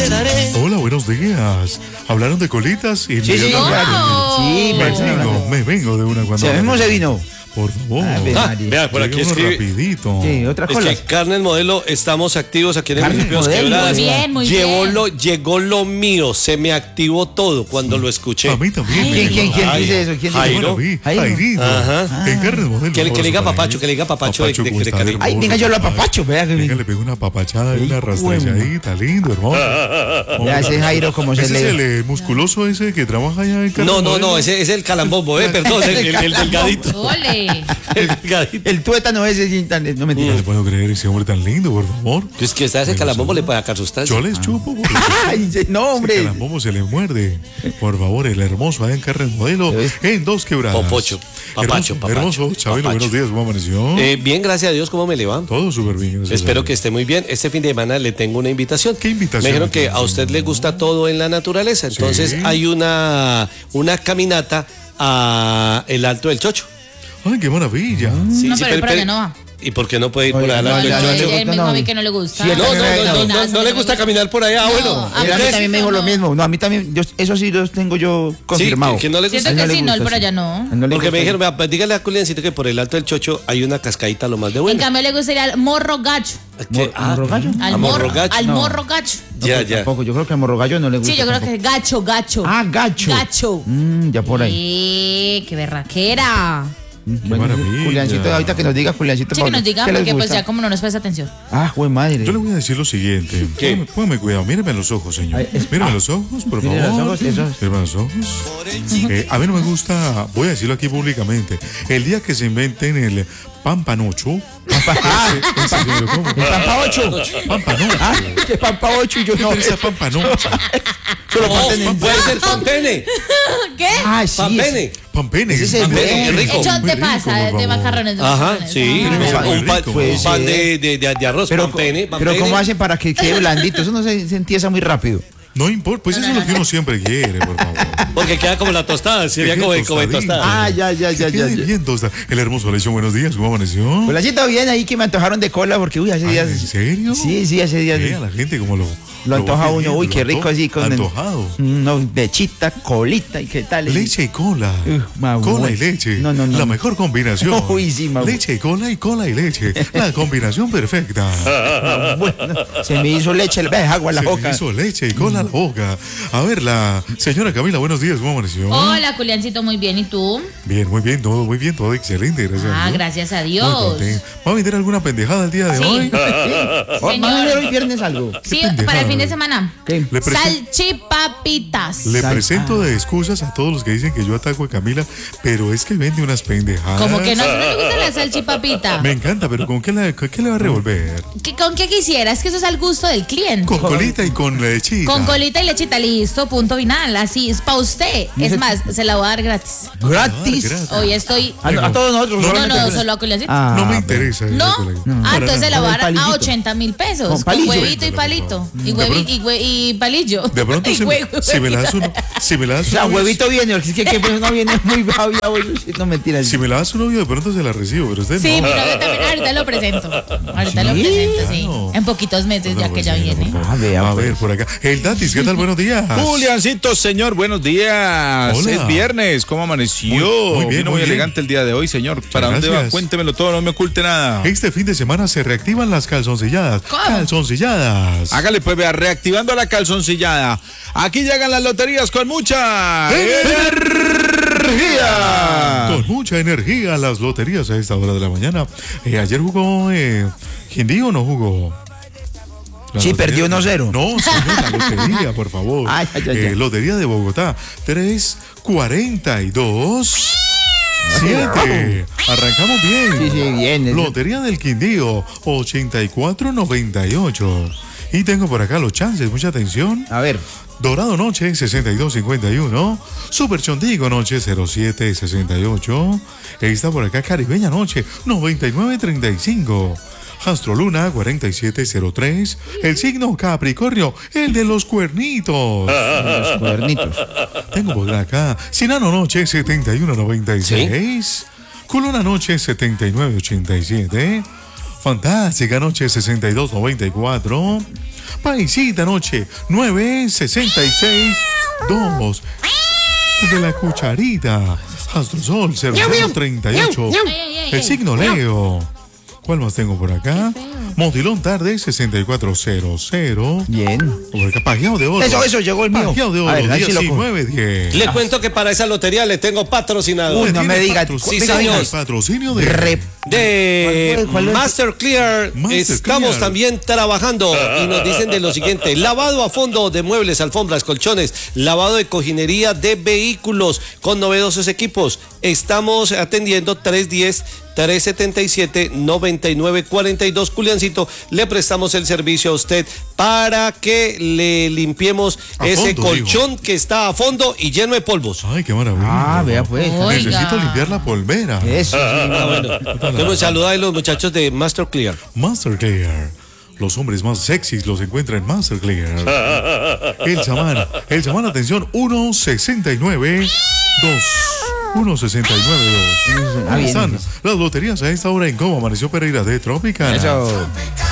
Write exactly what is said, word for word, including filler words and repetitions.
quedaré. Hola, buenos días. ¿Hablaron de colitas? Y Sí, sí, claro. Sí, me me vengo, me vengo de una cuando... ¿Sabemos de vino? Por favor. Ah, vea, por aquí Lleguemos escribe. rapidito. Sí, otra Es cosa. que Carnes Modelo, estamos activos aquí en el Carnes municipio de Modelo. Quebradas. Muy bien, muy Llegó bien. Lo, llegó lo mío, se me activó todo cuando lo escuché. A mí también. Ay, me ¿Quién, quién, llegó. quién Ay, dice eso? ¿Quién Jairo. dice Jairo. Jairito. Ajá. En Carnes Modelo. Que le- que le diga Vamos a papacho, poner. que le diga papacho de- de- ¿cómo de está, Carnes? Ay, hermoso? venga, yo lo apapacho, vea que Venga, le pego una papachada y Ay, una rastrechadita, lindo, hermoso. ya ese Jairo como se ¿Ese es el le... eh, musculoso ese que trabaja allá en Carnes No, no, Modelo? no, ese es el calambombo, eh, perdón, el, el- el delgadito. Ole. El delgadito. El tuétano ese sin tan... No me No le puedo creer ese hombre tan lindo, por favor. Es que está ese calambombo le puede sacar sustancia. Yo les chupo. porque Ay, se- no, ese hombre. calambomo se le muerde. Por favor, el hermoso allá en Carnes Modelo, en Dos Quebradas. Popocho, papacho, hermoso, papacho, hermoso. Chabelo, papacho. buenos días, ¿cómo amaneció? Eh, bien, gracias a Dios, ¿cómo me le va? Todo súper bien. gracias a Espero Dios. que esté muy bien. Este fin de semana le tengo una invitación. ¿Qué invitación? Me dijeron que a usted le gusta todo en la naturaleza. Entonces Sí. hay una, una caminata a el Alto del Chocho. Ay, qué maravilla. Sí, No, sí, pero él por allá no va. ¿Y por qué no puede ir Oye, por allá al no, Alto no, del no, Chocho? no, Él me dijo a mí que no le gusta. Sí, No, no, no, no, no, sí, no le gusta caminar por allá. Ah, bueno. No, A mí Entonces, también me dijo lo mismo. No, a mí también, yo, eso sí los tengo yo confirmado. que- que no le gusta. Siento A él que no le sí, no, él gusta, por sí. allá no. A él no le Porque gusta. me dijeron, vea, pues dígale a Juliancito que por el Alto del Chocho hay una cascadita lo más de En buena. cambio le gusta ir al morro gacho. ¿Qué? Ah, ¿Morro gallo? Al ¿A morro, morro gacho? al No. morro gacho. No, Ya, pues ya. Tampoco, yo creo que a morrogallo no le gusta. Sí, yo creo que tampoco. es gacho, gacho. Ah, gacho. Gacho. Mm, ya por ahí. Eh, qué berraquera. Bueno, maravilla. Juliancito, ahorita que nos diga Juliancito. Sí, que nos diga, ¿qué les porque pues gusta? ya como no nos presta atención. Ah, güey, madre. Yo le voy a decir lo siguiente. ¿Qué? Póngame, póngame cuidado, míreme a los ojos, señor. Ay, es- Míreme a ah. los ojos, por Mire favor. los ojos, eso es. Míreme a los ojos. Eh, a mí no me gusta, voy a decirlo aquí públicamente, el día que se inventen el pampanocho. Ah, Ese sí me lo como. el Pampa ocho. Pampanocho. Ah, que Pampa ocho y yo ¿Qué no. tal esa pampanocho? Solo No, pampene. puede ser pampene. ¿Qué? Ah, sí. Pampene. Pampene. Ese es el Pampene, bueno. qué rico, Hecho muy de rico, pasa, por de favor. macarrones. de Ajá, macarrones. sí. Ah. Tiene que ser Un, muy pan, rico. un pan Puede de, de, de, de arroz, Pero, pampene, pero pampene. ¿cómo hacen para que quede blandito? Eso no se, se empieza muy rápido. No importa, pues eso es lo que uno siempre quiere, por favor. Porque queda como la tostada, sería Que como, quede como de tostadito. tostada. Ah, ya, ya, ya, Que ya. quede ya. bien tostada. El hermoso Lecho, buenos días, ¿cómo amaneció? Juliancito, bien ahí que me antojaron de cola porque, uy, hace Ay, días. ¿en serio? Sí, sí, hace días. Sí, a la gente como lo... Lo antoja va uno, pidiendo, uy, lo qué rico anto- así con el- Antojado. No, lechita, colita y qué tal. Leche y cola. Uh, ma, cola bueno. y leche. No, no, no. La mejor combinación. Uy, sí, ma, leche y cola y cola y leche. La combinación perfecta. Ah, bueno, se me hizo leche, ve, agua en la Se me boca. hizo leche y cola a la boca. A ver, la señora Camila, buenos días, ¿cómo amaneció? Hola, Juliancito, muy bien. ¿Y tú? Bien, muy bien, todo muy bien, todo excelente, gracias a Ah, Dios. gracias a Muy Dios. contento. ¿Va a vender alguna pendejada el día de Sí. hoy? Oh, ¿van a ver hoy viernes algo? Sí, pendejada. para el fin de semana. ¿Qué? Le presen- Salchipapitas. Le Sal- presento de excusas a todos los que dicen que yo ataco a Camila, pero es que vende unas pendejadas. Como que no, no le gusta la salchipapita. Me encanta, pero ¿con qué, la- con qué le va a revolver? ¿Qué- ¿Con qué quisiera? Es que eso es al gusto del cliente. Con colita y con lechita. Con colita y lechita, listo, punto final. Así es para usted. Es más, se la voy a dar gratis. Gratis. Ah, gratis. Hoy estoy. A, a todos nosotros. No, solamente- no, solo a Juliancito. Ah, No me pero- interesa. eso, ¿No? colega. Ah, Para entonces se nada. la voy a dar Con a palillito. ochenta mil pesos. Con Con, palillo. huevito y palito. Y, huevi- y, hue- y palillo. De pronto, Y si, me, hue- si me la das uno, si me la das O sea, un novio- huevito viene, porque es que, que pues, no viene muy bajo, ya voy, no mentira. Si me la das un novio, de pronto se la recibo, pero usted Sí, no. mi novio también. Ahorita lo presento. Ahorita lo ¿Sí? presento, sí. Claro. En poquitos meses, No, ya que pues, ya mira, viene. por favor. Ah, vea, a pues. ver, por acá. El Datis, ¿qué tal? Buenos días. Juliancito, señor, buenos días. Hola. Es viernes, ¿cómo amaneció? Muy- muy bien, Vino muy bien. elegante el día de hoy, señor. ¿Para dónde va? gracias. Cuéntemelo todo, no me oculte nada. Este fin de semana se reactivan las calzoncilladas. ¿Cómo? Calzoncilladas. Hágale pues, vea, reactivando la calzoncillada. Aquí llegan las loterías con mucha energía. Con mucha energía las loterías a esta hora de la mañana. Eh, ayer jugó eh, Quindío o no jugó. La Sí, lotería- perdió uno cero. No, señor, la lotería, por favor. Ay, ay, ay, Eh, ay. Lotería de Bogotá, tres cuarenta y dos siete. Arrancamos bien. Sí, sí, bien. Lotería del Quindío, ochenta y cuatro noventa y ocho. Y tengo por acá los chances, mucha atención. A ver. Dorado Noche sesenta y dos cincuenta y uno, Super Chondigo Noche cero siete sesenta y ocho, está por acá Caribeña Noche noventa y nueve treinta y cinco, Astro Luna cuarenta y siete cero tres, el signo Capricornio, el de los cuernitos. Los cuadernitos. Tengo por acá Sinano Noche setenta y uno noventa y seis, Culona Noche setenta y nueve ochenta y siete, Fantástica Noche sesenta y dos noventa y cuatro, Paisita noche, nueve sesenta y seis dos. De la cucharita, Astrosol cero cero treinta y ocho. Ay, ay, ay, El ay. signo Leo. ¿Cuál más tengo por acá? Motilón tarde sesenta y cuatro cero cero. Bien. Por acá, pajeado de oro. Eso, eso, llegó el mío. Pajeado de A oro, ver, ahí sí lo cojo. diecinueve diez. Le cuento que para esa lotería le tengo patrocinador. Uy, no me diga. Sí, Venga, señor. venga. El patrocinio de Re- De ¿Cuál fue? ¿Cuál es? Master Clear Master estamos Clear. también trabajando y nos dicen de lo siguiente: lavado a fondo de muebles, alfombras, colchones, lavado de cojinería de vehículos con novedosos equipos. Estamos atendiendo tres diez, tres setenta y siete, noventa y nueve cuarenta y dos. Juliancito, le prestamos el servicio a usted para que le limpiemos A ese fondo, colchón que está a fondo y lleno de polvos. Ay, qué maravilla. Ah, vea pues. Oiga. Necesito limpiar la polvera. Eso. Ah, bueno. Debemos saludar a los muchachos de Master Clear. Master Clear. Los hombres más sexys los encuentra en Master Clear. El chamán. El chamán, atención, uno sesenta y nueve dos. uno sesenta y nueve dos. Ah, bien. Están las loterías a esta hora en Cómo Amaneció Pereira de Tropicana. Eso.